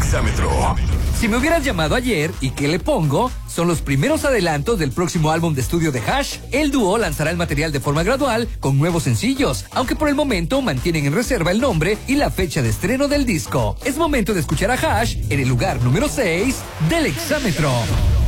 Exámetro. Si me hubieras llamado ayer, ¿y qué le pongo? Son los primeros adelantos del próximo álbum de estudio de Hash. El dúo lanzará el material de forma gradual con nuevos sencillos, aunque por el momento mantienen en reserva el nombre y la fecha de estreno del disco. Es momento de escuchar a Hash en el lugar número 6 del Exámetro.